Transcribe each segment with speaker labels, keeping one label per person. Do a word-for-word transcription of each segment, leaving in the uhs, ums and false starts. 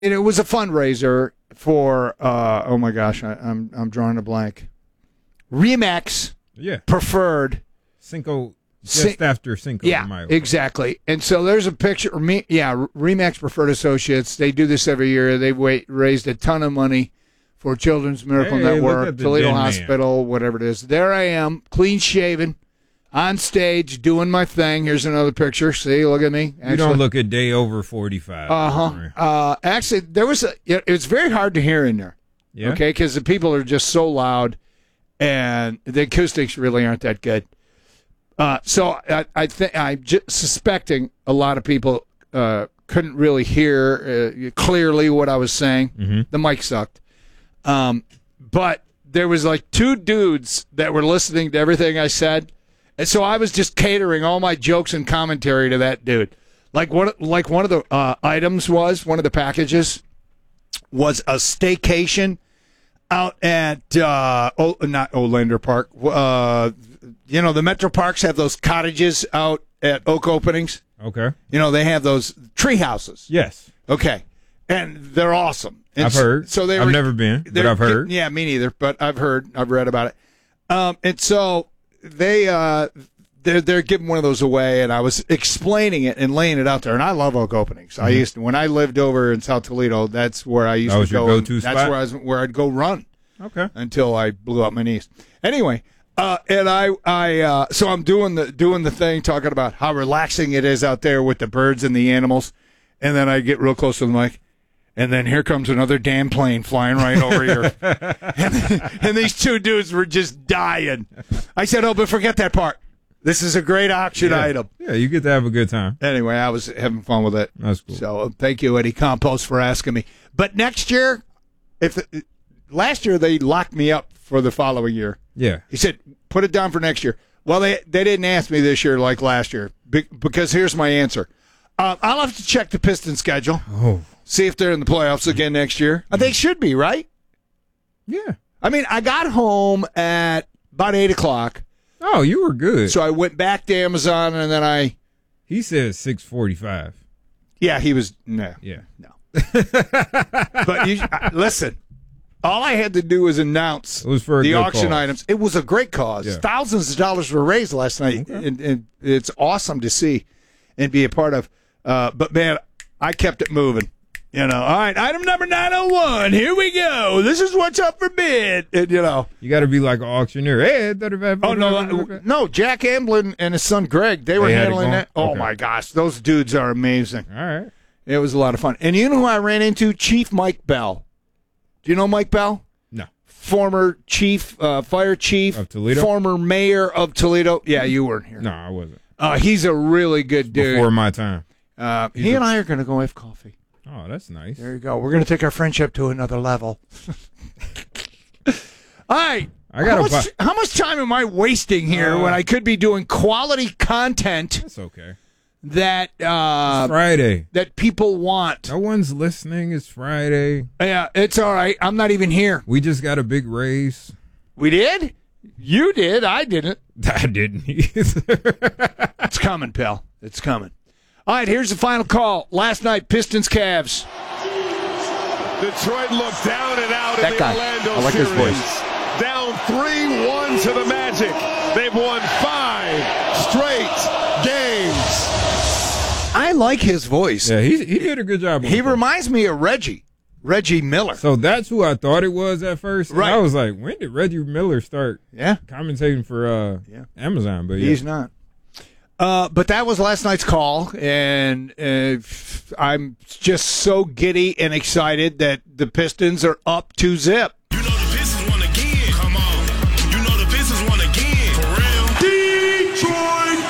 Speaker 1: And it was a fundraiser for, uh, oh my gosh, I, I'm I'm drawing a blank. Remax
Speaker 2: Yeah.
Speaker 1: Preferred.
Speaker 2: Cinco, just
Speaker 1: Cin-
Speaker 2: after Cinco
Speaker 1: Yeah,
Speaker 2: de Mayo.
Speaker 1: exactly. And so there's a picture. Me, yeah, Remax Preferred Associates. They do this every year. They've wa- raised a ton of money for Children's Miracle
Speaker 2: Hey, look
Speaker 1: Network,
Speaker 2: at the
Speaker 1: Toledo
Speaker 2: dead man.
Speaker 1: Hospital, whatever it is. There I am, clean shaven, on stage, doing my thing. Here's another picture. See, look at me.
Speaker 2: You don't look a day over forty-five.
Speaker 1: Uh-huh. Uh Actually, there was a. It was very hard to hear in there.
Speaker 2: Yeah.
Speaker 1: Okay, because the people are just so loud, and the acoustics really aren't that good. Uh, so I, I think I'm just suspecting a lot of people uh, couldn't really hear uh, clearly what I was saying.
Speaker 2: Mm-hmm.
Speaker 1: The mic sucked, um, but there was like two dudes that were listening to everything I said, and so I was just catering all my jokes and commentary to that dude. Like one, like one of the uh, items was one of the packages was a staycation out at uh, o- not Olander Park. Uh, you know, the Metro Parks have those cottages out at Oak Openings.
Speaker 2: Okay.
Speaker 1: You know, they have those tree houses.
Speaker 2: Yes.
Speaker 1: Okay, and they're awesome. And
Speaker 2: I've
Speaker 1: so,
Speaker 2: heard.
Speaker 1: So they
Speaker 2: I've
Speaker 1: were,
Speaker 2: never been, but
Speaker 1: they're-
Speaker 2: I've heard.
Speaker 1: Yeah, me neither. But I've heard. I've read about it. Um, and so they uh, they're they're giving one of those away, and I was explaining it and laying it out there. And I love Oak Openings. I used to, when I lived over in South Toledo. That's where I used
Speaker 2: That was
Speaker 1: to
Speaker 2: your
Speaker 1: go.
Speaker 2: go-to
Speaker 1: and That's
Speaker 2: spot?
Speaker 1: where I was, where I'd go run
Speaker 2: Okay.
Speaker 1: until I blew out my knees. Anyway, uh, and I, I, uh, so I'm doing the doing the thing, talking about how relaxing it is out there with the birds and the animals, and then I get real close to the mic, and then here comes another damn plane flying right over here, and, and these two dudes were just dying. I said, "Oh, but forget that part. This is a great auction
Speaker 2: Yeah.
Speaker 1: item."
Speaker 2: Yeah, you get to have a good time.
Speaker 1: Anyway, I was having fun with it.
Speaker 2: That's cool.
Speaker 1: So uh, thank you, Eddie Compost, for asking me. But next year, if the, last year they locked me up for the following year.
Speaker 2: Yeah.
Speaker 1: He said, "Put it down for next year." Well, they they didn't ask me this year like last year be, because here's my answer. Uh, I'll have to check the Pistons schedule,
Speaker 2: Oh.
Speaker 1: see if they're in the playoffs again next year. Uh, They should be, right?
Speaker 2: Yeah.
Speaker 1: I mean, I got home at about eight o'clock,
Speaker 2: Oh, you were good.
Speaker 1: so I went back to Amazon, and then I,
Speaker 2: He said six forty-five.
Speaker 1: yeah, he was, no,
Speaker 2: Yeah.
Speaker 1: no. But you, uh, listen, all I had to do was announce
Speaker 2: It was for a
Speaker 1: the
Speaker 2: good
Speaker 1: auction
Speaker 2: cause.
Speaker 1: items. It was a great cause.
Speaker 2: Yeah.
Speaker 1: Thousands of dollars were raised last night,
Speaker 2: Okay.
Speaker 1: and, and it's awesome to see and be a part of. Uh, but, man, I kept it moving. You know, all right, item number nine oh one, here we go. This is what's up for bid. And, you know,
Speaker 2: You got to be like an auctioneer. Hey, that
Speaker 1: oh, no, no, Jack Amblin and his son Greg, they were
Speaker 2: They had it
Speaker 1: handling
Speaker 2: going?
Speaker 1: that. Oh,
Speaker 2: Okay.
Speaker 1: my gosh, those dudes are amazing.
Speaker 2: All right.
Speaker 1: It was a lot of fun. And you know who I ran into? Chief Mike Bell. Do you know Mike Bell?
Speaker 2: No.
Speaker 1: Former chief, uh, fire chief.
Speaker 2: Of Toledo?
Speaker 1: Former mayor of Toledo. Yeah, you weren't here.
Speaker 2: No, I wasn't.
Speaker 1: Uh, he's a really good dude.
Speaker 2: Before my time.
Speaker 1: Uh, he
Speaker 2: a-
Speaker 1: and I are going to go have coffee.
Speaker 2: Oh, that's nice.
Speaker 1: There you go. We're going to take our friendship to another level. All right.
Speaker 2: I got
Speaker 1: how
Speaker 2: a
Speaker 1: much, how much time am I wasting here
Speaker 2: Uh,
Speaker 1: when I could be doing quality content
Speaker 2: That's okay.
Speaker 1: that uh,
Speaker 2: Friday.
Speaker 1: that people want?
Speaker 2: No one's listening. It's Friday.
Speaker 1: Yeah, it's all right. I'm not even here.
Speaker 2: We just got a big raise.
Speaker 1: We did? You did. I didn't.
Speaker 2: I didn't either.
Speaker 1: It's coming, pal. It's coming. All right, here's the final call. Last night, Pistons Cavs.
Speaker 3: Detroit looked down and out
Speaker 1: That
Speaker 3: in the
Speaker 1: guy.
Speaker 3: Orlando
Speaker 1: I like his
Speaker 3: series.
Speaker 1: voice.
Speaker 3: Down three one to the Magic. They've won five straight games.
Speaker 1: I like his voice.
Speaker 2: Yeah, he he did a good job. on
Speaker 1: He
Speaker 2: the phone.
Speaker 1: reminds me of Reggie. Reggie Miller.
Speaker 2: So that's who I thought it was at first. And
Speaker 1: Right.
Speaker 2: I was like, when did Reggie Miller start
Speaker 1: Yeah,
Speaker 2: commentating for uh,
Speaker 1: Yeah.
Speaker 2: Amazon? But yeah.
Speaker 1: he's not. Uh, but that was last night's call, and uh, I'm just so giddy and excited that the Pistons are up to zip.
Speaker 4: You know the Pistons won again. Come on. You know the Pistons won again. For real.
Speaker 3: Detroit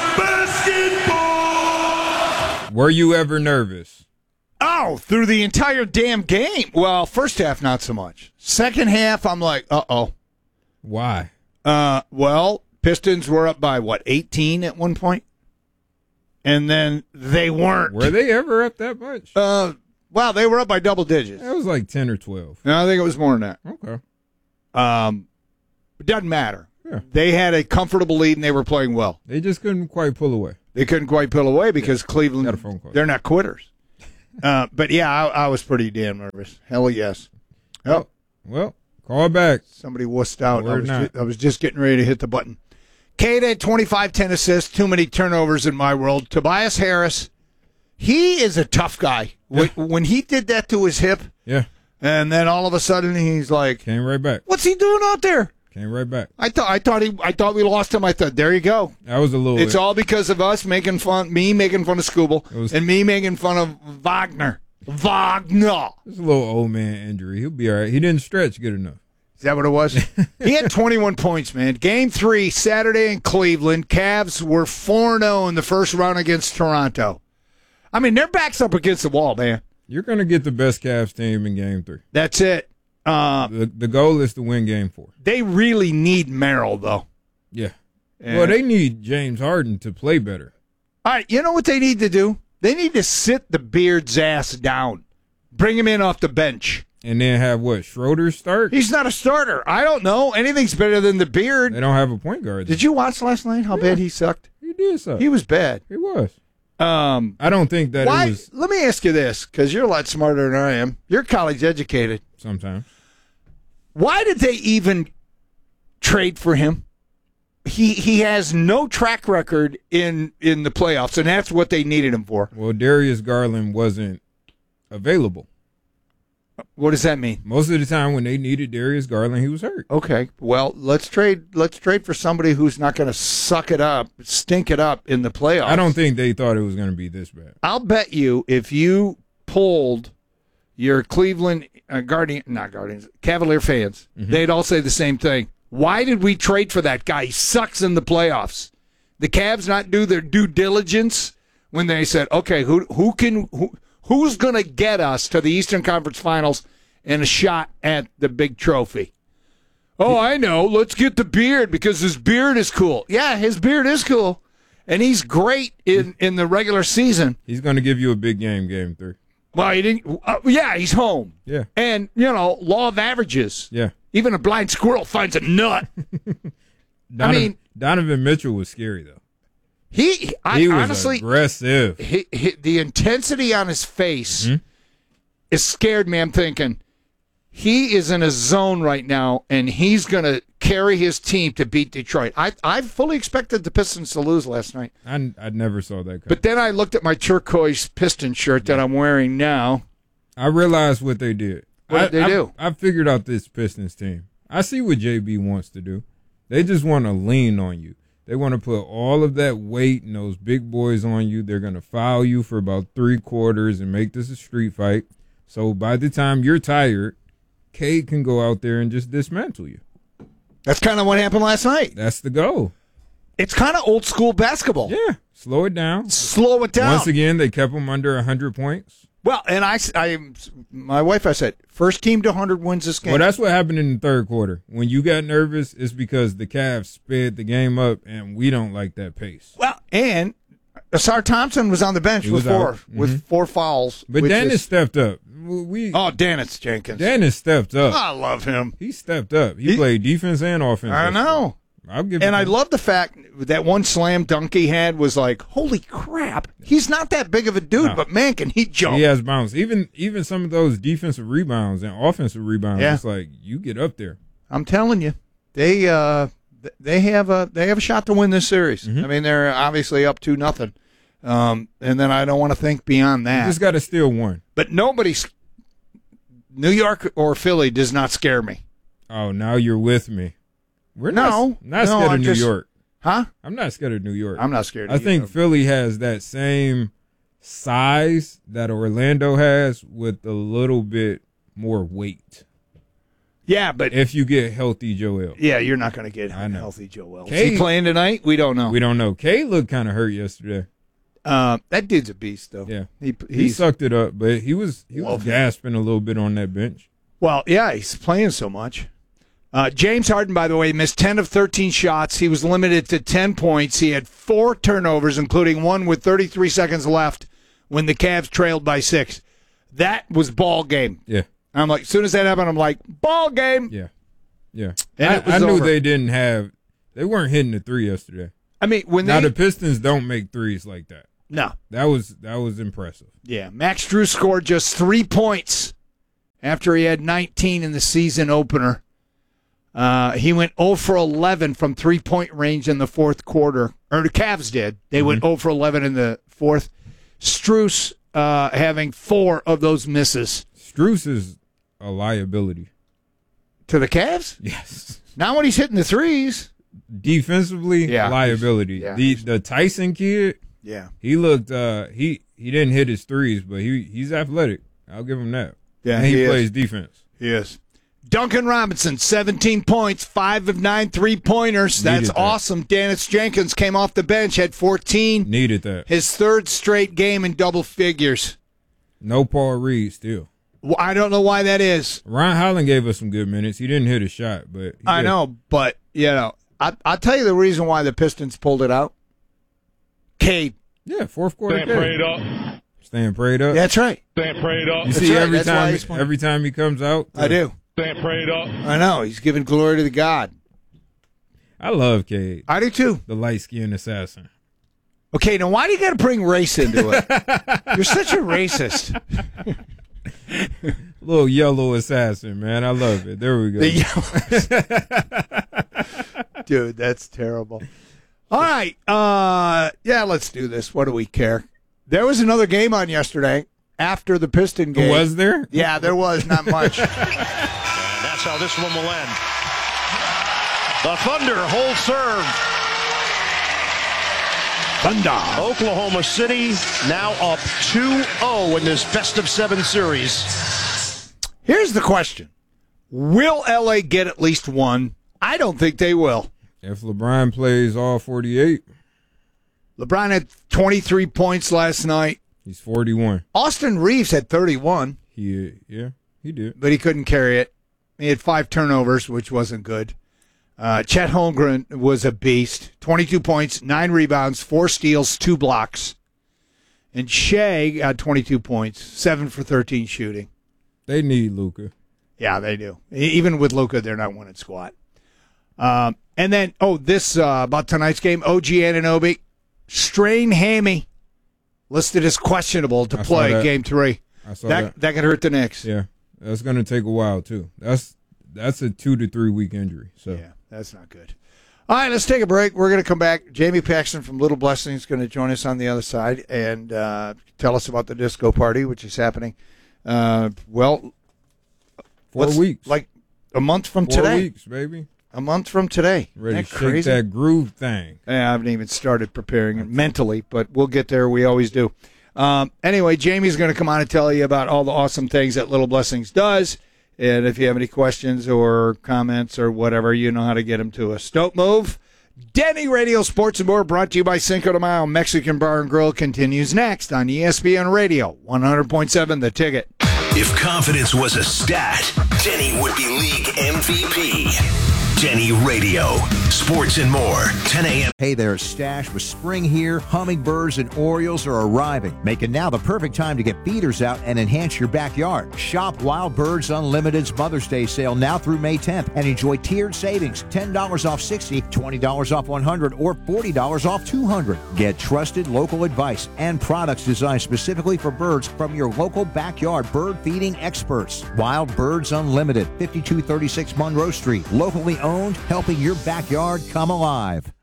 Speaker 3: basketball.
Speaker 2: Were you ever nervous?
Speaker 1: Oh, through the entire damn game. Well, first half, not so much. Second half, I'm like, uh-oh.
Speaker 2: Why?
Speaker 1: Uh, well, Pistons were up by, what, eighteen at one point? And then they weren't.
Speaker 2: Were they ever up that much?
Speaker 1: Uh, well, they were up by double digits.
Speaker 2: It was like ten or twelve.
Speaker 1: No, I think it was more than that.
Speaker 2: Okay.
Speaker 1: Um, it doesn't matter.
Speaker 2: Yeah.
Speaker 1: They had a comfortable lead, and they were playing well.
Speaker 2: They just couldn't quite pull away.
Speaker 1: They couldn't quite pull away because
Speaker 2: Got a
Speaker 1: Cleveland,
Speaker 2: phone call.
Speaker 1: they're not quitters. uh, but yeah, I, I was pretty damn nervous. Hell yes. Oh,
Speaker 2: Well, call back.
Speaker 1: somebody wussed out. I
Speaker 2: Or
Speaker 1: was,
Speaker 2: not.
Speaker 1: ju- I was just getting ready to hit the button. Cade had twenty-five, ten assists, too many turnovers in my world. Tobias Harris, he is a tough guy. When, when he did that to his hip,
Speaker 2: Yeah,
Speaker 1: and then all of a sudden he's like,
Speaker 2: came right back.
Speaker 1: what's he doing out there?
Speaker 2: Came right back.
Speaker 1: I thought I thought he I thought we lost him. I thought, there you go.
Speaker 2: That was a little.
Speaker 1: It's all because of us making fun, me making fun of Scooble,
Speaker 2: was-
Speaker 1: and me making fun of Wagner. Wagner.
Speaker 2: It's a little old man injury. He'll be all right. He didn't stretch good enough.
Speaker 1: Is that what it was? He had twenty-one points, man. Game three, Saturday in Cleveland. Cavs were four and oh in the first round against Toronto. I mean, their back's up against the wall, man.
Speaker 2: You're going to get the best Cavs team in Game Three.
Speaker 1: That's it. Uh,
Speaker 2: The the goal is to win Game Four.
Speaker 1: they really need Merrill, though.
Speaker 2: Yeah.
Speaker 1: And-
Speaker 2: Well, they need James Harden to play better.
Speaker 1: All right, you know what they need to do? They need to sit the Beard's ass down. Bring him in off the bench.
Speaker 2: And then have what? Schroeder start?
Speaker 1: He's not a starter. I don't know. Anything's better than the Beard.
Speaker 2: They don't have a point guard.
Speaker 1: Did you watch last night how bad he sucked?
Speaker 2: He did so.
Speaker 1: He was bad.
Speaker 2: He was.
Speaker 1: Um,
Speaker 2: I don't think that
Speaker 1: why?
Speaker 2: it was
Speaker 1: Let me ask you this, because you're a lot smarter than I am. You're college educated.
Speaker 2: sometimes.
Speaker 1: Why did they even trade for him? He he has no track record in in the playoffs, and that's what they needed him for.
Speaker 2: Well, Darius Garland wasn't available.
Speaker 1: What does that mean?
Speaker 2: Most of the time when they needed Darius Garland, he was hurt.
Speaker 1: Okay, well, let's trade. Let's trade for somebody who's not going to suck it up, stink it up in the playoffs.
Speaker 2: I don't think they thought it was going to be this bad.
Speaker 1: I'll bet you if you polled your Cleveland uh, Guardian, not Guardians, Cavalier fans, they'd all say the same thing. Why did we trade for that guy? He sucks in the playoffs. The Cavs not do their due diligence when they said, okay, who who can who, who's going to get us to the Eastern Conference Finals and a shot at the big trophy? Oh, I know. Let's get the Beard because his beard is cool. Yeah, his beard is cool, and he's great in in the regular season.
Speaker 2: He's going to give you a big game, Game Three.
Speaker 1: Well, he didn't. Uh, yeah, he's home.
Speaker 2: Yeah.
Speaker 1: And, you know, law of averages.
Speaker 2: Yeah.
Speaker 1: Even a blind squirrel finds a nut.
Speaker 2: Donovan,
Speaker 1: mean-
Speaker 2: Donovan Mitchell was scary though.
Speaker 1: He, I
Speaker 2: He was
Speaker 1: honestly,
Speaker 2: aggressive.
Speaker 1: he, he, the intensity on his face
Speaker 2: Mm-hmm.
Speaker 1: is scared me. I'm thinking he is in a zone right now, and he's going to carry his team to beat Detroit. I, I fully expected the Pistons to lose last night.
Speaker 2: I, I never saw that coming.
Speaker 1: But then I looked at my turquoise Piston shirt that I'm wearing now.
Speaker 2: I realized what they did.
Speaker 1: What
Speaker 2: I,
Speaker 1: did they
Speaker 2: I,
Speaker 1: do?
Speaker 2: I figured out this Pistons team. I see what J B wants to do. They just want to lean on you. They want to put all of that weight and those big boys on you. They're going to foul you for about three quarters and make this a street fight. So by the time you're tired, Cade can go out there and just dismantle you.
Speaker 1: That's kind of what happened last night.
Speaker 2: That's the goal.
Speaker 1: It's kind of old school basketball.
Speaker 2: Yeah, slow it down.
Speaker 1: Slow it down.
Speaker 2: Once again, they kept them under one hundred points.
Speaker 1: Well, and I, I, my wife, I said, first team to one hundred wins this game.
Speaker 2: Well, that's what happened in the third quarter. When you got nervous, it's because the Cavs sped the game up, and we don't like that pace.
Speaker 1: Well, and Asar Thompson was on the bench
Speaker 2: He
Speaker 1: with
Speaker 2: was
Speaker 1: four,
Speaker 2: out.
Speaker 1: with four fouls.
Speaker 2: But
Speaker 1: which
Speaker 2: Dennis
Speaker 1: is-
Speaker 2: stepped up. We
Speaker 1: oh, Dennis Jenkins.
Speaker 2: Dennis stepped up.
Speaker 1: I love him.
Speaker 2: He stepped up. He,
Speaker 1: He-
Speaker 2: played defense and offense.
Speaker 1: I know.
Speaker 2: I'll give.
Speaker 1: And
Speaker 2: him
Speaker 1: I love the fact that one slam dunk he had was like, holy crap. He's not that big of a dude,
Speaker 2: No.
Speaker 1: but man, can he jump.
Speaker 2: He has bounce. Even even some of those defensive rebounds and offensive rebounds.
Speaker 1: Yeah.
Speaker 2: It's like you get up there.
Speaker 1: I'm telling you, they uh, th- they have a they have a shot to win this series.
Speaker 2: Mm-hmm.
Speaker 1: I mean, they're obviously up to nothing, um, and then I don't want to think beyond
Speaker 2: You
Speaker 1: that.
Speaker 2: just got to steal one.
Speaker 1: But nobody's New York or Philly does not scare me,
Speaker 2: Oh, now you're with me. We're
Speaker 1: No,
Speaker 2: not, not
Speaker 1: no,
Speaker 2: scared
Speaker 1: I'm
Speaker 2: of New
Speaker 1: just-
Speaker 2: York.
Speaker 1: huh?
Speaker 2: I'm not scared of New York.
Speaker 1: I'm not scared.
Speaker 2: I
Speaker 1: of
Speaker 2: think
Speaker 1: you.
Speaker 2: Philly has that same size that Orlando has with a little bit more weight.
Speaker 1: Yeah, but
Speaker 2: If you get healthy Joel.
Speaker 1: yeah, you're not going to get
Speaker 2: I know.
Speaker 1: healthy Joel. Is
Speaker 2: Kate-
Speaker 1: he playing tonight? We don't know.
Speaker 2: We don't know. Kay looked kind of hurt yesterday.
Speaker 1: Uh, that dude's a beast, though.
Speaker 2: Yeah.
Speaker 1: he,
Speaker 2: He
Speaker 1: he's
Speaker 2: sucked it up, but he was he was
Speaker 1: Love him.
Speaker 2: gasping a little bit on that bench.
Speaker 1: well, yeah, he's playing so much. Uh, James Harden, by the way, missed ten of thirteen shots. He was limited to ten points. He had four turnovers, including one with thirty-three seconds left when the Cavs trailed by six. That was ball game.
Speaker 2: Yeah.
Speaker 1: I'm like, as soon as that happened, I'm like, ball game.
Speaker 2: Yeah. Yeah.
Speaker 1: And
Speaker 2: I,
Speaker 1: it was
Speaker 2: I knew
Speaker 1: over.
Speaker 2: they didn't have they weren't hitting the three yesterday.
Speaker 1: I mean, when
Speaker 2: Now
Speaker 1: they
Speaker 2: the Pistons don't make threes like that.
Speaker 1: No.
Speaker 2: That was that was impressive.
Speaker 1: Yeah, Max Drew scored just three points after he had nineteen in the season opener. Uh, he went zero for eleven from three-point range in the fourth quarter. Or the Cavs did. They mm-hmm. went zero for eleven in the fourth. Strus uh, having four of those misses.
Speaker 2: Strus is a liability.
Speaker 1: To the Cavs?
Speaker 2: Yes.
Speaker 1: Not when he's hitting the threes.
Speaker 2: Defensively,
Speaker 1: yeah.
Speaker 2: liability.
Speaker 1: Yeah.
Speaker 2: The the Tyson kid,
Speaker 1: yeah,
Speaker 2: he looked. Uh, he he didn't hit his threes, but he he's athletic. I'll give him that.
Speaker 1: Yeah,
Speaker 2: and he,
Speaker 1: he
Speaker 2: plays
Speaker 1: is.
Speaker 2: defense.
Speaker 1: He is. Duncan Robinson, seventeen points, five of nine three-pointers. That's
Speaker 2: Needed that.
Speaker 1: awesome. Dennis Jenkins came off the bench, had fourteen.
Speaker 2: Needed that.
Speaker 1: His third straight game in double figures.
Speaker 2: No Paul Reed still.
Speaker 1: Well, I don't know why that is.
Speaker 2: Ron Holland gave us some good minutes. He didn't hit a shot, but he
Speaker 1: I
Speaker 2: did.
Speaker 1: know, but, you know, I, I'll tell you the reason why the Pistons pulled it out. Cade.
Speaker 2: Yeah, fourth quarter.
Speaker 3: Staying prayed up.
Speaker 2: Staying prayed up.
Speaker 1: That's right.
Speaker 3: Staying prayed up.
Speaker 2: You
Speaker 1: That's
Speaker 2: see
Speaker 1: right.
Speaker 2: every
Speaker 1: That's why
Speaker 2: time
Speaker 1: he's playing.
Speaker 2: every time he comes out.
Speaker 1: I do.
Speaker 3: Staying prayed up.
Speaker 1: I know. He's giving glory to the God.
Speaker 2: I love Cade,
Speaker 1: I do, too.
Speaker 2: the light-skinned assassin.
Speaker 1: Okay, now why do you got to bring race into it? You're such a racist.
Speaker 2: Little yellow assassin, man. I love it. There we go.
Speaker 1: The yellow. Dude, that's terrible. All right. Uh, yeah, let's do this. What do we care? There was another game on yesterday after the Piston game.
Speaker 2: Was there?
Speaker 1: Yeah, there was. Not much.
Speaker 5: And that's how this one will end. The Thunder hold serve.
Speaker 1: Thunder.
Speaker 5: Oklahoma City now up two oh in this best of seven series.
Speaker 1: Here's the question. Will L A get at least one? I don't think they will.
Speaker 2: If LeBron plays all forty-eight,
Speaker 1: LeBron had twenty-three points last night.
Speaker 2: he's forty-one.
Speaker 1: Austin Reeves had thirty-one,
Speaker 2: He, yeah, he did.
Speaker 1: but he couldn't carry it. He had five turnovers, which wasn't good. Uh, Chet Holmgren was a beast. twenty-two points, nine rebounds, four steals, two blocks. And Shea got twenty-two points, seven for thirteen shooting.
Speaker 2: They need Luka.
Speaker 1: Yeah, they do. E- Even with Luka, they're not winning squat. Um, and then, oh, this uh, about tonight's game, O G Anunoby, strained hammy, listed as questionable to
Speaker 2: I saw
Speaker 1: play
Speaker 2: that.
Speaker 1: game three.
Speaker 2: I saw
Speaker 1: That
Speaker 2: that.
Speaker 1: that could hurt the Knicks.
Speaker 2: Yeah, that's gonna take a while too. That's that's a two to three week injury. So
Speaker 1: Yeah, that's not good. All right, let's take a break. We're going to come back. Jamie Paxton from Little Blessing is going to join us on the other side and uh, tell us about the disco party, which is happening, uh, well,
Speaker 2: four
Speaker 1: what's-
Speaker 2: weeks,
Speaker 1: like a month from
Speaker 2: four
Speaker 1: today.
Speaker 2: weeks, baby.
Speaker 1: A month from today.
Speaker 2: Ready
Speaker 1: Isn't
Speaker 2: to
Speaker 1: that
Speaker 2: shake
Speaker 1: crazy?
Speaker 2: that groove thing.
Speaker 1: Yeah, I haven't even started preparing it mentally, but we'll get there. We always do. Um, anyway, Jamie's going to come on and tell you about all the awesome things that Little Blessings does. And if you have any questions or comments or whatever, you know how to get them to us. Don't move. Denny Radio Sports and More brought to you by Cinco de Mayo Mexican Bar and Grill continues next on E S P N Radio, one hundred point seven The Ticket.
Speaker 4: If confidence was a stat, Denny would be league M V P. Denny Radio, Sports and More, ten a.m.
Speaker 6: Hey there, Stash. With spring here, hummingbirds and orioles are arriving, making now the perfect time to get feeders out and enhance your backyard. Shop Wild Birds Unlimited's Mother's Day sale now through May tenth and enjoy tiered savings, ten dollars off sixty, twenty dollars off one hundred, or forty dollars off two hundred. Get trusted local advice and products designed specifically for birds from your local backyard bird feeding experts. Wild Birds Unlimited, fifty-two thirty-six Monroe Street, locally owned, helping your backyard come alive.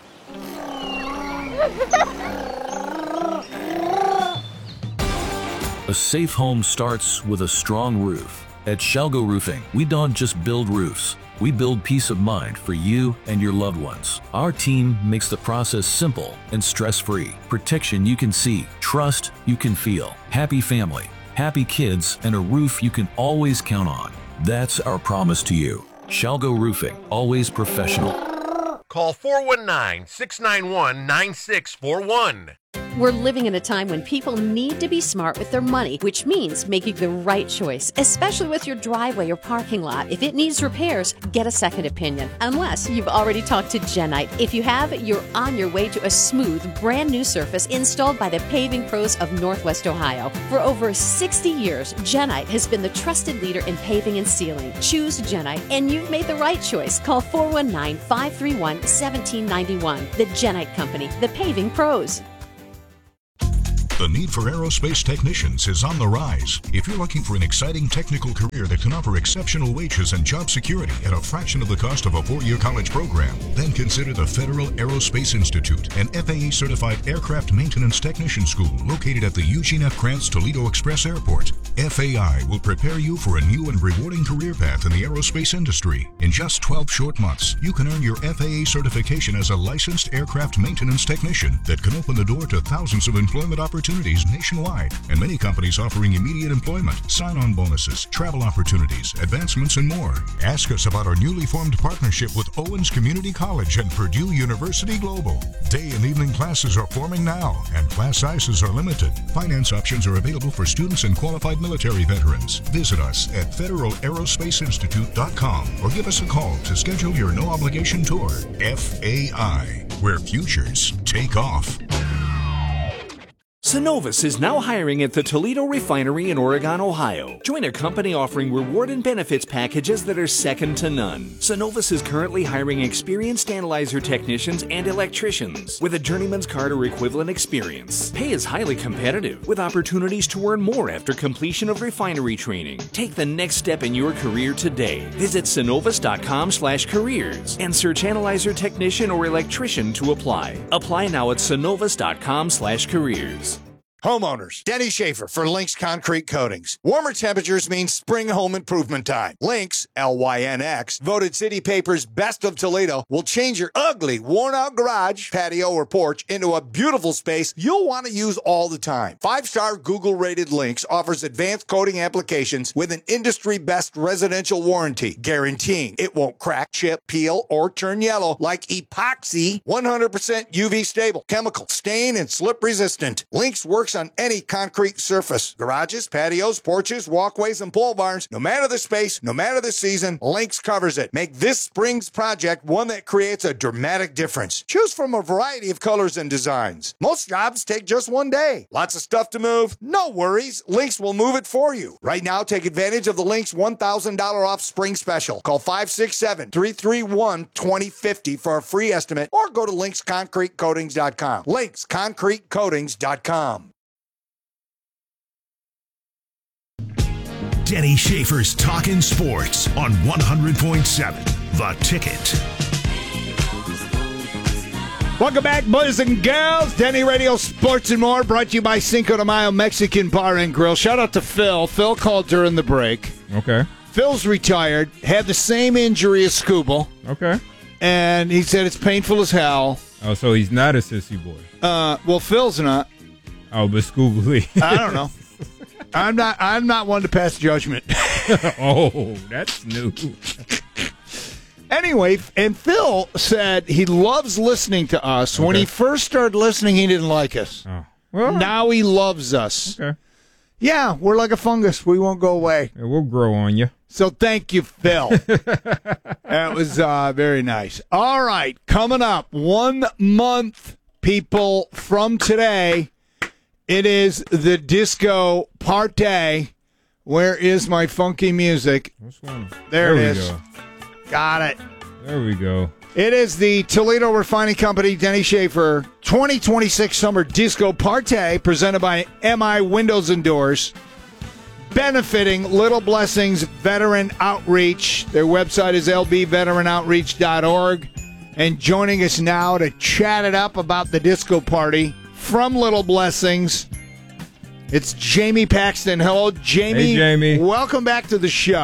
Speaker 7: A safe home starts with a strong roof. At Shalgo Roofing, we don't just build roofs. We build peace of mind for you and your loved ones. Our team makes the process simple and stress-free. Protection you can see, trust you can feel, happy family, happy kids, and a roof you can always count on. That's our promise to you. Shalgo Roofing, always professional.
Speaker 8: Call four one nine, six nine one, nine six four one.
Speaker 9: We're living in a time when people need to be smart with their money, which means making the right choice, especially with your driveway or parking lot. If it needs repairs, get a second opinion, unless you've already talked to Genite. If you have, you're on your way to a smooth, brand new surface installed by the paving pros of Northwest Ohio. For over sixty years, Genite has been the trusted leader in paving and sealing. Choose Genite, and you've made the right choice. Call four one nine, five three one, one seven nine one. The Genite Company, the paving pros.
Speaker 10: The need for aerospace technicians is on the rise. If you're looking for an exciting technical career that can offer exceptional wages and job security at a fraction of the cost of a four-year college program, then consider the Federal Aerospace Institute, an F A A-certified aircraft maintenance technician school located at the Eugene F. Krantz Toledo Express Airport. F A I will prepare you for a new and rewarding career path in the aerospace industry. In just twelve short months, you can earn your F A A certification as a licensed aircraft maintenance technician that can open the door to thousands of employment opportunities nationwide, and many companies offering immediate employment, sign-on bonuses, travel opportunities, advancements, and more. Ask us about our newly formed partnership with Owens Community College and Purdue University Global. Day and evening classes are forming now, and class sizes are limited. Finance options are available for students and qualified military veterans. Visit us at federal aerospace institute dot com or give us a call to schedule your no-obligation tour. F A I, where futures take off.
Speaker 11: Synovus is now hiring at the Toledo Refinery in Oregon, Ohio. Join a company offering reward and benefits packages that are second to none. Synovus is currently hiring experienced analyzer technicians and electricians with a journeyman's card or equivalent experience. Pay is highly competitive, with opportunities to earn more after completion of refinery training. Take the next step in your career today. Visit synovus dot com slash careers and search analyzer technician or electrician to apply. Apply now at synovus dot com slash careers.
Speaker 12: Homeowners, Denny Schaefer for Lynx Concrete Coatings. Warmer temperatures mean spring home improvement time. Lynx, L Y N X, voted City Paper's Best of Toledo, will change your ugly, worn-out garage, patio, or porch into a beautiful space you'll want to use all the time. Five-star Google-rated Lynx offers advanced coating applications with an industry-best residential warranty, guaranteeing it won't crack, chip, peel, or turn yellow like epoxy. one hundred percent U V stable, chemical, stain, and slip resistant. Lynx works on any concrete surface. Garages, patios, porches, walkways, and pole barns. No matter the space, no matter the season, Lynx covers it. Make this spring's project one that creates a dramatic difference. Choose from a variety of colors and designs. Most jobs take just one day. Lots of stuff to move? No worries. Lynx will move it for you. Right now, take advantage of the Lynx one thousand dollars off spring special. Call five six seven, three three one, two zero five zero for a free estimate or go to lynx concrete coatings dot com. lynx concrete coatings dot com.
Speaker 4: Denny Schaefer's Talkin' Sports on one hundred point seven The Ticket.
Speaker 1: Welcome back, boys and girls. Denny Radio Sports and More, brought to you by Cinco de Mayo Mexican Bar and Grill. Shout out to Phil. Phil called during the break.
Speaker 2: Okay.
Speaker 1: Phil's retired, had the same injury as Scooble.
Speaker 2: Okay.
Speaker 1: And he said it's painful as hell.
Speaker 2: Oh, so he's not a sissy boy.
Speaker 1: Uh, well, Phil's not.
Speaker 2: Oh, but Scooby Lee.
Speaker 1: I don't know. I'm not. I'm not one to pass judgment.
Speaker 2: Oh, that's new.
Speaker 1: Anyway, and Phil said he loves listening to us. Okay. When he first started listening, he didn't like us.
Speaker 2: Oh. Well,
Speaker 1: now he loves us.
Speaker 2: Okay.
Speaker 1: Yeah, we're like a fungus. We won't go away.
Speaker 2: Yeah, we'll grow on you.
Speaker 1: So thank you, Phil. That was uh, very nice. All right, coming up, one month, people, from today. It is the disco party. Where is my funky music? There,
Speaker 2: there
Speaker 1: it
Speaker 2: we
Speaker 1: is.
Speaker 2: Go.
Speaker 1: Got it.
Speaker 2: There we go.
Speaker 1: It is the Toledo Refining Company, Denny Schaefer, twenty twenty-six Summer Disco Party, presented by M I Windows and Doors, benefiting Little Blessings Veteran Outreach. Their website is l b veteran outreach dot org. And joining us now to chat it up about the disco party from Little Blessings, it's Jamie Paxton. Hello, Jamie.
Speaker 2: Hey, Jamie.
Speaker 1: Welcome back to the show.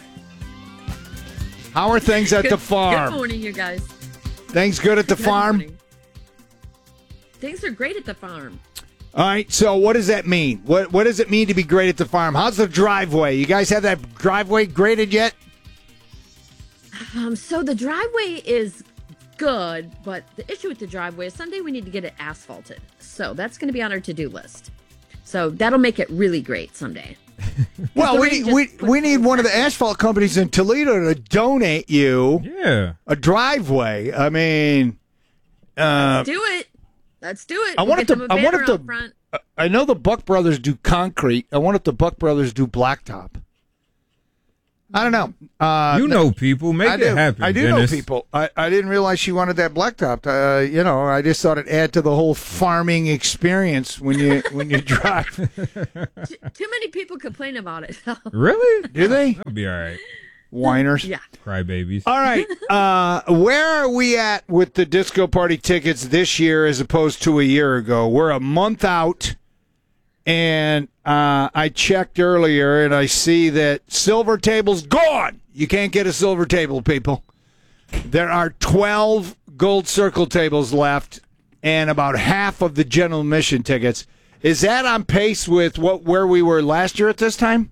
Speaker 1: How are things at
Speaker 13: good,
Speaker 1: the farm?
Speaker 13: Good morning, you guys.
Speaker 1: Things good at the
Speaker 13: good
Speaker 1: farm?
Speaker 13: Morning. Things are great at the farm.
Speaker 1: All right, so what does that mean? What What does it mean to be great at the farm? How's the driveway? You guys have that driveway graded yet?
Speaker 13: Um, so the driveway is good, but the issue with the driveway is someday we need to get it asphalted. So that's going to be on our to-do list. So that'll make it really great someday.
Speaker 1: Well, we we we need one of the asphalt companies in Toledo to donate you
Speaker 2: yeah.
Speaker 1: a driveway. I mean, uh,
Speaker 13: let's do it. Let's do it.
Speaker 1: I
Speaker 13: we'll
Speaker 1: want
Speaker 13: get
Speaker 1: to. I want to.
Speaker 13: front.
Speaker 1: I know the Buck Brothers do concrete. I want if the Buck Brothers do blacktop. I don't know. Uh,
Speaker 2: you know people. Make
Speaker 1: I
Speaker 2: it
Speaker 1: do.
Speaker 2: happen,
Speaker 1: I do
Speaker 2: Dennis.
Speaker 1: know people. I, I didn't realize she wanted that blacktop. Uh, you know, I just thought it add to the whole farming experience when you when you drive.
Speaker 13: Too, too many people complain about it.
Speaker 2: Really?
Speaker 1: Do they?
Speaker 2: That'll be all right.
Speaker 1: Whiners.
Speaker 13: Yeah.
Speaker 2: Crybabies.
Speaker 1: All right. Uh, where are we at with the disco party tickets this year as opposed to a year ago? We're a month out, and uh, I checked earlier, and I see that silver table's gone. You can't get a silver table, people. There are twelve gold circle tables left, and about half of the general admission tickets. Is that on pace with what where we were last year at this time?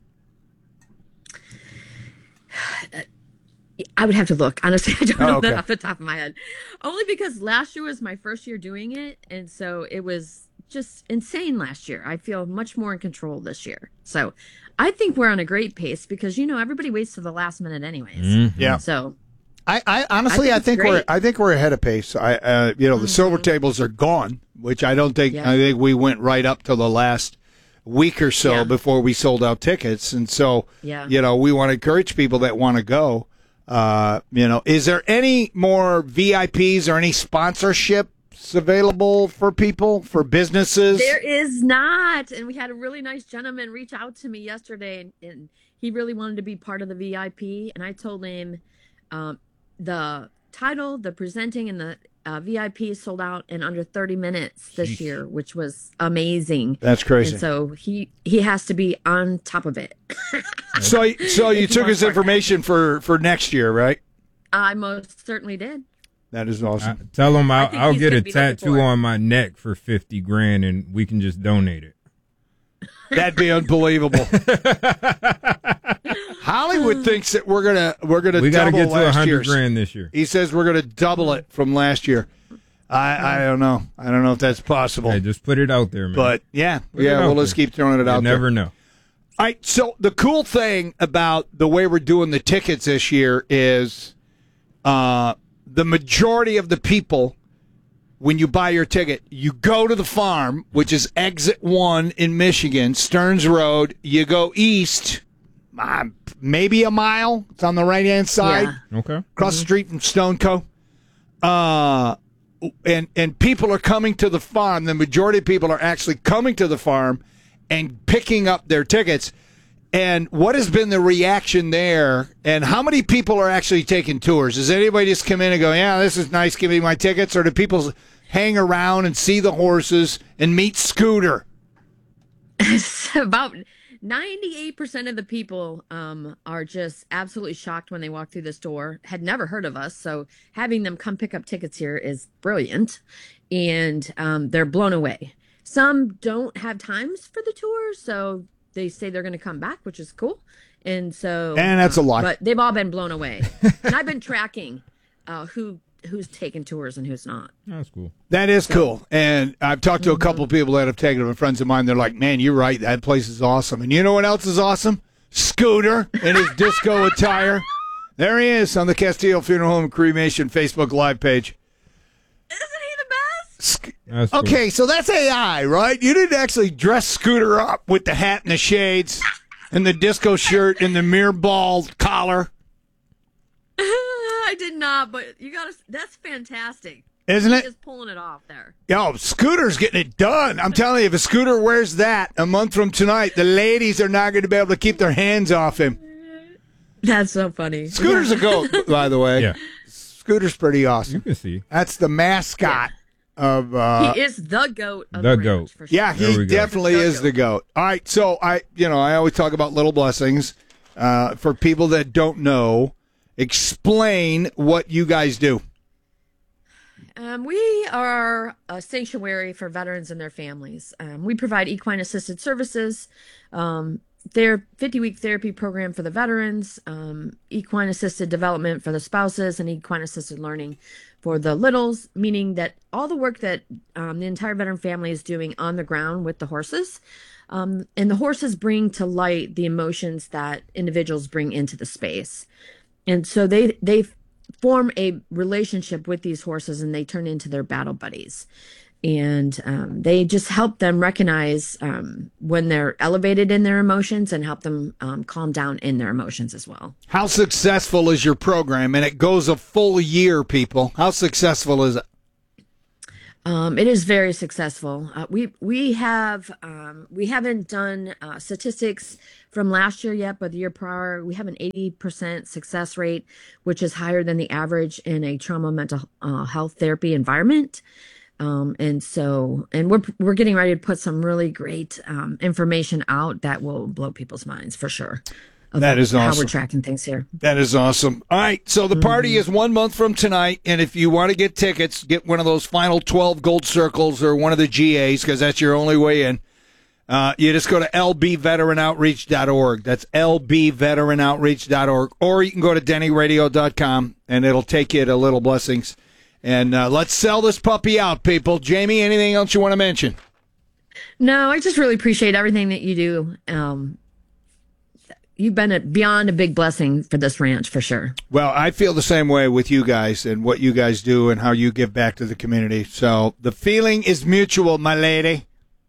Speaker 13: I would have to look. Honestly, I don't
Speaker 1: Oh,
Speaker 13: know
Speaker 1: okay.
Speaker 13: that off the top of my head. Only because last year was my first year doing it, and so it was just insane last year. I feel much more in control this year. So I think we're on a great pace because, you know, everybody waits to the last minute anyways.
Speaker 1: Mm-hmm. Yeah.
Speaker 13: So
Speaker 1: I, I honestly,
Speaker 13: I
Speaker 1: I
Speaker 13: think
Speaker 1: think,
Speaker 13: it's
Speaker 1: we're,
Speaker 13: great.
Speaker 1: I think we're ahead of pace. I, uh, you know, the silver tables are gone, which I don't think.
Speaker 13: Yeah.
Speaker 1: I think we went right up to the last week or so
Speaker 13: Yeah.
Speaker 1: before we sold out tickets, and so
Speaker 13: Yeah.
Speaker 1: you know, we want to encourage people that want to go. Uh, you know, is there any more V I Ps or any sponsorships available for people for businesses?
Speaker 13: there is not. And we had a really nice gentleman reach out to me yesterday, and, and he really wanted to be part of the V I P. And I told him um, the title, the presenting, and the uh, V I P sold out in under thirty minutes this
Speaker 1: Jeez.
Speaker 13: year, which was amazing.
Speaker 1: That's crazy.
Speaker 13: And so he he has to be on top of it.
Speaker 1: So, so you
Speaker 13: If he
Speaker 1: took
Speaker 13: wants
Speaker 1: his information for for next year, right?
Speaker 13: I most certainly did.
Speaker 1: That is awesome.
Speaker 2: I, tell them I'll,
Speaker 13: think
Speaker 2: I'll
Speaker 13: he's
Speaker 2: get
Speaker 13: gonna
Speaker 2: a
Speaker 13: be looking
Speaker 2: tattoo
Speaker 13: for it.
Speaker 2: on my neck for fifty grand, and we can just donate it.
Speaker 1: That'd be unbelievable. Hollywood thinks that we're gonna we're gonna
Speaker 2: We got to
Speaker 1: double
Speaker 2: get to a
Speaker 1: last
Speaker 2: hundred
Speaker 1: year's.
Speaker 2: grand this year.
Speaker 1: He says we're gonna double it from last year. I I don't know. I don't know if that's possible.
Speaker 2: Hey, just put it out there, man.
Speaker 1: But yeah,
Speaker 2: Put it
Speaker 1: yeah,
Speaker 2: out
Speaker 1: we'll just
Speaker 2: there.
Speaker 1: keep throwing it
Speaker 2: You
Speaker 1: out
Speaker 2: never
Speaker 1: there.
Speaker 2: know.
Speaker 1: All right. So the cool thing about the way we're doing the tickets this year is, uh, the majority of the people, when you buy your ticket, you go to the farm, which is exit one in Michigan, Stearns Road. You go east, uh, maybe a mile. It's on the right hand side,
Speaker 13: Yeah.
Speaker 2: Okay.
Speaker 1: across the street from Stone Co. Uh, and and people are coming to the farm. The majority of people are actually coming to the farm and picking up their tickets. And what has been the reaction there? And how many people are actually taking tours? Does anybody just come in and go, yeah, this is nice, give me my tickets? Or do people hang around and see the horses and meet Scooter?
Speaker 13: About ninety-eight percent of the people um, are just absolutely shocked when they walk through the store, had never heard of us. So having them come pick up tickets here is brilliant. And um, they're blown away. Some don't have times for the tour, so they say they're going to come back, which is cool. And so,
Speaker 1: And that's a lie.
Speaker 13: But they've all been blown away. And I've been tracking uh, who who's taking tours and who's not.
Speaker 2: That's cool.
Speaker 1: That is cool. And I've talked to a couple of people that have taken them, friends of mine. They're like, man, you're right. That place is awesome. And you know what else is awesome? Scooter in his disco attire. There he is on the Castillo Funeral Home and Cremation Facebook Live page.
Speaker 13: Isn't he the best?
Speaker 2: That's cool.
Speaker 1: Okay, so that's A I, right? You didn't actually dress Scooter up with the hat and the shades and the disco shirt and the mirror ball collar.
Speaker 13: I did not, but you got to. That's fantastic.
Speaker 1: Isn't it?
Speaker 13: He is pulling it off there.
Speaker 1: Yo, Scooter's getting it done. I'm telling you, if a Scooter wears that a month from tonight, the ladies are not going to be able to keep their hands off him.
Speaker 13: That's so funny.
Speaker 1: Scooter's a goat, by the way.
Speaker 2: Yeah.
Speaker 1: Scooter's pretty awesome.
Speaker 2: You can see.
Speaker 1: That's the mascot of. Uh,
Speaker 13: He is the goat. Of
Speaker 2: The
Speaker 13: the,
Speaker 2: goat.
Speaker 13: ranch, for sure.
Speaker 1: yeah,
Speaker 2: There
Speaker 1: he
Speaker 2: we go.
Speaker 1: definitely is the goat. All right, so I, you know, I always talk about little blessings. Uh, for people that don't know, explain what you guys do.
Speaker 13: Um, we are a sanctuary for veterans and their families. Um, we provide equine assisted services, um, their fifty-week therapy program for the veterans, um, equine assisted development for the spouses, and equine assisted learning for the littles, meaning that all the work that um, the entire veteran family is doing on the ground with the horses, um, and the horses bring to light the emotions that individuals bring into the space. And so they they form a relationship with these horses, and they turn into their battle buddies. And um, they just help them recognize um, when they're elevated in their emotions and help them um, calm down in their emotions as well.
Speaker 1: How successful is your program? And it goes a full year, people. How successful is it?
Speaker 13: Um, it is very successful. Uh, we we have um, we haven't done uh, statistics from last year yet, but the year prior we have an eighty percent success rate, which is higher than the average in a trauma mental uh, health therapy environment. Um, and so, and we're we're getting ready to put some really great um, information out that will blow people's minds for sure.
Speaker 1: That is awesome.
Speaker 13: How we're tracking things here.
Speaker 1: That is awesome. All right, so the party mm-hmm. is one month from tonight, and if you want to get tickets, get one of those final twelve gold circles or one of the G As, because that's your only way in. Uh, you just go to L B veteran outreach dot org. That's L B veteran outreach dot org. Or you can go to denny radio dot com, and it'll take you to Little Blessings. And uh, let's sell this puppy out, people. Jamie, anything else you want to mention?
Speaker 13: No, I just really appreciate everything that you do. Um, you've been a, beyond a big blessing for this ranch, for sure.
Speaker 1: Well, I feel the same way with you guys and what you guys do and how you give back to the community. So the feeling is mutual, my lady.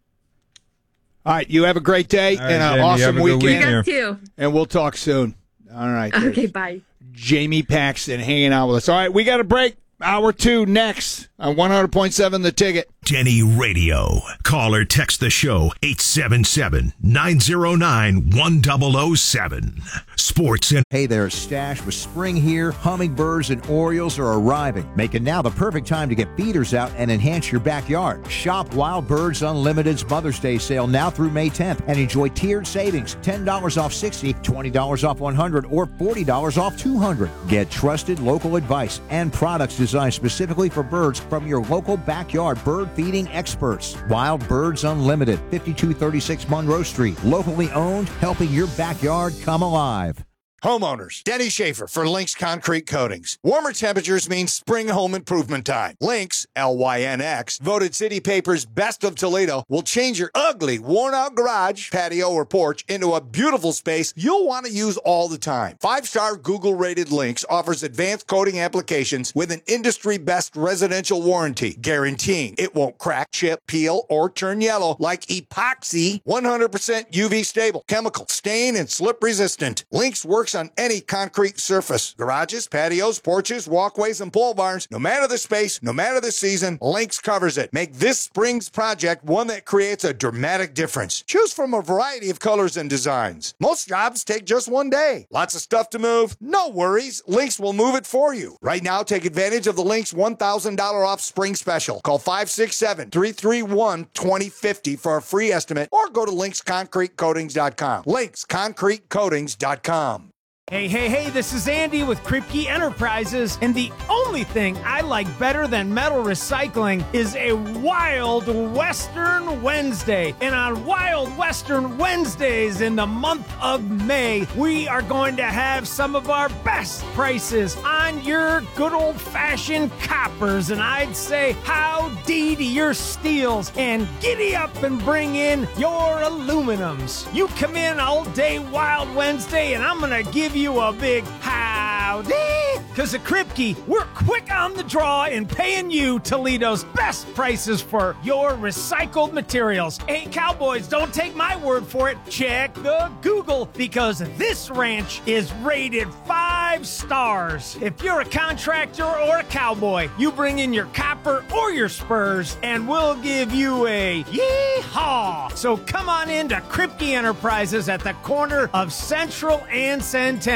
Speaker 1: All right, you have a great day
Speaker 2: right,
Speaker 1: and an
Speaker 2: Jamie,
Speaker 1: awesome weekend.
Speaker 13: You guys too.
Speaker 1: And we'll talk soon. All right.
Speaker 13: Okay, bye.
Speaker 1: Jamie Paxton hanging out with us. All right, we got a break. Hour two next on one hundred point seven The Ticket.
Speaker 4: Denny Radio. Call or text the show eight seven seven, nine zero nine, one zero zero seven. Sports and
Speaker 6: Hey there, Stash. With spring here, hummingbirds and orioles are arriving, making now the perfect time to get feeders out and enhance your backyard. Shop Wild Birds Unlimited's Mother's Day sale now through May tenth and enjoy tiered savings: ten dollars off sixty, twenty dollars off one hundred, or forty dollars off two hundred. Get trusted local advice and products designed specifically for birds from your local backyard bird feeding experts. Wild Birds Unlimited, fifty-two thirty-six Monroe Street. Locally owned, helping your backyard come alive.
Speaker 12: Homeowners, Denny Schaefer for Lynx Concrete Coatings. Warmer temperatures mean spring home improvement time. Lynx, L Y N X, voted City Paper's Best of Toledo, will change your ugly, worn-out garage, patio, or porch into a beautiful space you'll want to use all the time. Five-star Google-rated Lynx offers advanced coating applications with an industry-best residential warranty, guaranteeing it won't crack, chip, peel, or turn yellow like epoxy. one hundred percent U V stable, chemical, stain, and slip resistant. Lynx works on any concrete surface. Garages, patios, porches, walkways, and pole barns. No matter the space, no matter the season, Lynx covers it. Make this spring's project one that creates a dramatic difference. Choose from a variety of colors and designs. Most jobs take just one day. Lots of stuff to move? No worries. Lynx will move it for you. Right now, take advantage of the Lynx one thousand dollars off spring special. Call five six seven, three three one, two zero five zero for a free estimate or go to lynx concrete coatings dot com. lynx concrete coatings dot com.
Speaker 14: Hey, hey, hey, this is Andy with Kripke Enterprises, and the only thing I like better than metal recycling is a Wild Western Wednesday. And on Wild Western Wednesdays in the month of May, we are going to have some of our best prices on your good old-fashioned coppers, and I'd say howdy to your steels, and giddy up and bring in your aluminums. You come in all day Wild Wednesday, and I'm going to give you you a big howdy, because at Kripke, we're quick on the draw in paying you Toledo's best prices for your recycled materials. Hey, cowboys, don't take my word for it. Check the Google, because this ranch is rated five stars. If you're a contractor or a cowboy, you bring in your copper or your spurs, and we'll give you a yee-haw. So come on into Kripke Enterprises at the corner of Central and Centennial.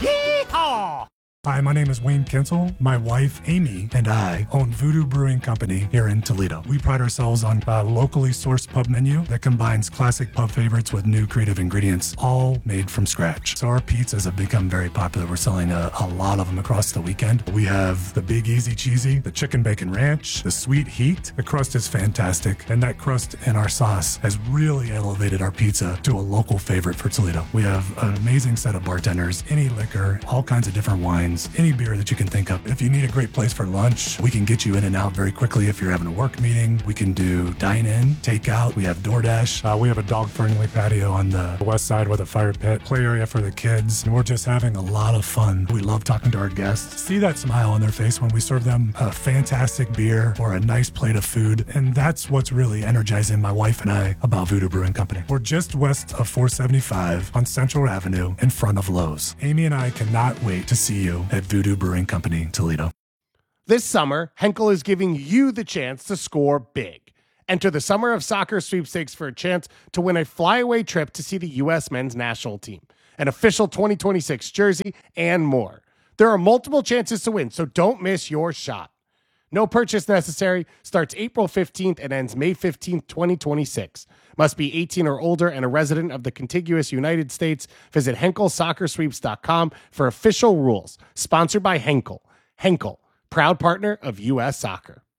Speaker 14: Yee-haw!
Speaker 15: Hi, my name is Wayne Kinsel. My wife, Amy, and I own Voodoo Brewing Company here in Toledo. We pride ourselves on a locally sourced pub menu that combines classic pub favorites with new creative ingredients, all made from scratch. So our pizzas have become very popular. We're selling a, a lot of them across the weekend. We have the Big Easy Cheesy, the Chicken Bacon Ranch, the Sweet Heat. The crust is fantastic, and that crust and our sauce has really elevated our pizza to a local favorite for Toledo. We have an amazing set of bartenders, any liquor, all kinds of different wines. wines, any beer that you can think of. If you need a great place for lunch, we can get you in and out very quickly if you're having a work meeting. We can do dine-in, takeout. We have DoorDash. Uh, we have a dog-friendly patio on the west side with a fire pit, play area for the kids. And we're just having a lot of fun. We love talking to our guests. See that smile on their face when we serve them a fantastic beer or a nice plate of food. And that's what's really energizing my wife and I about Voodoo Brewing Company. We're just west of four seventy-five on Central Avenue in front of Lowe's. Amy and I cannot wait to see you at Voodoo Brewing Company, Toledo.
Speaker 16: This summer, Henkel is giving you the chance to score big. Enter the Summer of Soccer sweepstakes for a chance to win a flyaway trip to see the U S men's national team, an official twenty twenty-six jersey, and more. There are multiple chances to win, so don't miss your shot. No purchase necessary. Starts April fifteenth and ends May fifteenth, twenty twenty-six. Must be eighteen or older and a resident of the contiguous United States. Visit Henkel Soccer Sweeps dot com for official rules. Sponsored by Henkel. Henkel, proud partner of U S Soccer.